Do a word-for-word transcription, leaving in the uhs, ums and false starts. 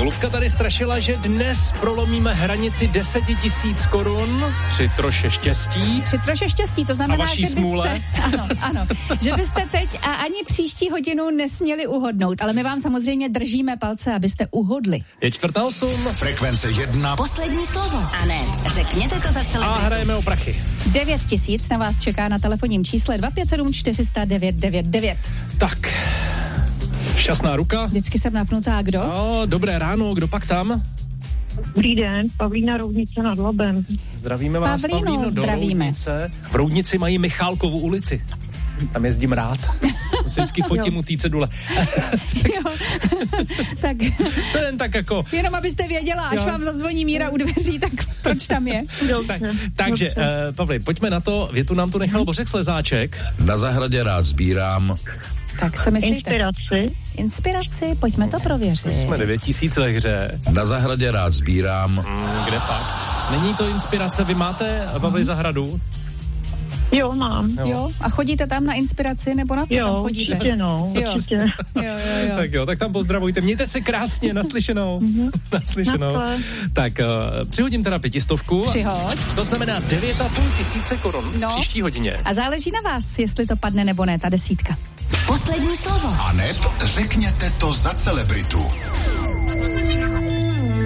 Ludka tady strašila, že dnes prolomíme hranici deset tisíc korun při troše štěstí. Při troše štěstí, to znamená, a vaší že byste, smůle. ano, ano, že byste teď a ani příští hodinu nesměli uhodnout, ale my vám samozřejmě držíme palce, abyste uhodli. Je čtvrtá osm. Frekvence jedna. Poslední slovo. A ne, řekněte to za celebritu. A hrajeme o prachy. devět tisíc na vás čeká na telefonním čísle dva pět sedm čtyři sta devět devět devět. Tak, šťastná ruka. Vždycky jsem napnutá, kdo? No, dobré ráno, kdo pak tam? Dobrý den, Pavlína Roudnice nad Labem. Zdravíme vás, Pavlíno, Pavlíno, do zdravíme. Roudnice. V Roudnici mají Michálkovu ulici. Tam jezdím rád. Vždycky fotím u té cedule. Jo. Tak, To jen tak jako... jenom abyste věděla, až Jo. vám zazvoní Míra u dveří, tak proč tam je? Tak, takže, uh, Pavli, pojďme na to. Větu nám tu nechal Bořek Slezáček. Na zahradě rád sbírám. Tak, co myslíte? Inspiraci. Inspiraci, pojďme to prověřit. Jsme devět tisíc ve hře. Na zahradě rád sbírám. Hmm, kde pak? Není to inspirace? Vy máte, Pavli, zahradu? Jo, mám. Jo, a chodíte tam na inspiraci, nebo na co tam Jo, chodíte? určitě no, Jo. určitě. Jo, jo, jo. Tak jo, tak tam pozdravujte. Mějte se krásně, naslyšenou. Naslyšenou. Naschle. Tak, uh, přihodím teda pětistovku. Přihoď. To znamená devět a půl tisíce korun No. v příští hodině. A záleží na vás, jestli to padne nebo ne, ta desítka. Poslední slovo. A neb řekněte to za celebritu.